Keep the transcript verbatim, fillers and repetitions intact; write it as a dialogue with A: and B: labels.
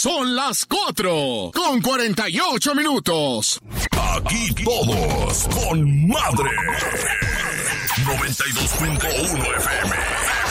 A: Son las cuatro con cuarenta y ocho minutos.
B: Aquí todos con madre. noventa y dos punto uno F M.